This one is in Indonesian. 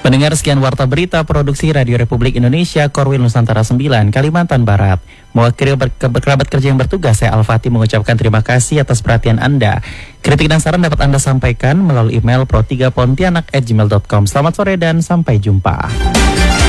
Pendengar, sekian Warta Berita Produksi Radio Republik Indonesia, Korwil Nusantara 9, Kalimantan Barat. Mewakili kerabat kerja yang bertugas, saya Al-Fatih mengucapkan terima kasih atas perhatian Anda. Kritik dan saran dapat Anda sampaikan melalui email pro3pontianak@gmail.com. Selamat sore dan sampai jumpa.